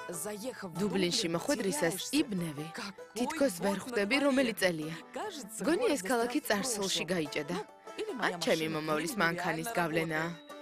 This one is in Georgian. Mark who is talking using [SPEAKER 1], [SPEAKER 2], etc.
[SPEAKER 1] დუბლინში მოხვედრისას იბნევი. თითქოს ვერ ხვდები რომელი წელია. მგონი ეს ქალაქი წარსულში გაიჭედა. ან ჩემი მომავლის მანქანის გავლენაა.